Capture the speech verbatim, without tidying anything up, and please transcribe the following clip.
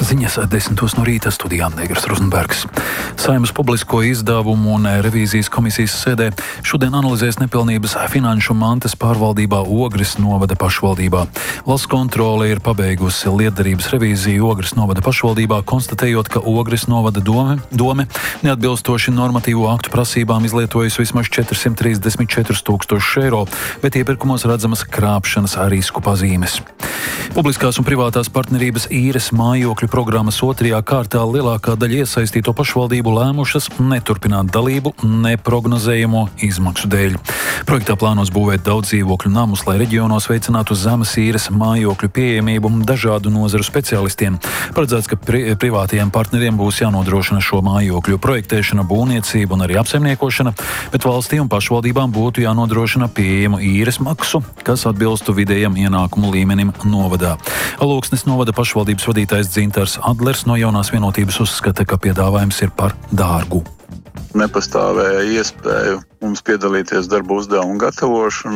Ziņas desmitos no rīta, studijā Negras Rozenbergs. Saeimas publisko izdevumu un revīzijas komisijas sēdē šodien analizēs nepilnības finanšu mantas pārvaldībā Ogres novada pašvaldībā. Valsts kontrole ir pabeigusi lietderības revīziju Ogres novada pašvaldībā, konstatējot, ka Ogres novada dome, dome neatbilstoši normatīvo aktu prasībām izlietojas vismaz četrsimt trīsdesmit četrus tūkstošus eiro, bet iepirkumos redzamas krāpšanas risku pazīmes. Publiskās un privātās partnerības īres mājokļu programmas otrajā kārtā lielākā daļa iesaistīto pašvaldību lēmušas neturpināt dalību neprognozējamo izmaksu dēļ. Projektā plānos būvēt daudz dzīvokļu namus, lai reģionos veicinātu zemes īres mājokļu pieejamību dažādu nozaru speciālistiem. Paredzēts, ka pri privātajiem partneriem būs jānodrošina šo mājokļu projektēšana, būvniecība un arī apsaimniekošana, bet valstī un pašvaldībām būtu jānodrošina pieejamu īres maksu, kas atbilstu vidējam ienākumu līmenim novadā. Alūksnes novada pašvaldības vadītājs Dzintars Adlers no Jaunās vienotības uzskata, ka piedāvājums ir par dārgu. Nepastāvēja iespēju mums piedalīties darbu uzdevumu gatavošanā.